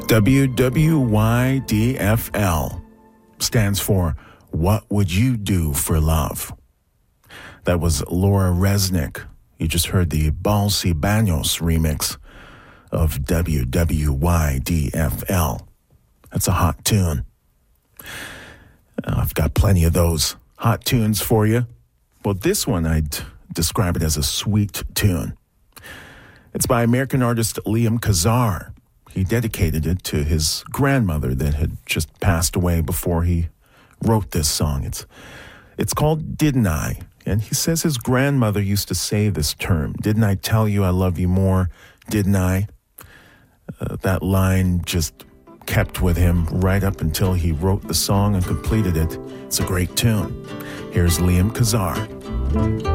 WWYDFL stands for What Would You Do for Love? That was Laura Resnick. You just heard the Balsi Banos remix of WWYDFL. That's a hot tune. I've got plenty of those hot tunes for you. Well, this one I'd describe it as a sweet tune. It's by American artist Liam Kazar. He dedicated it to his grandmother that had just passed away before he wrote this song. It's called Didn't I? And he says his grandmother used to say this term, didn't I tell you I love you more, didn't I? That line just kept with him right up until he wrote the song and completed it. It's a great tune. Here's Liam Kazar.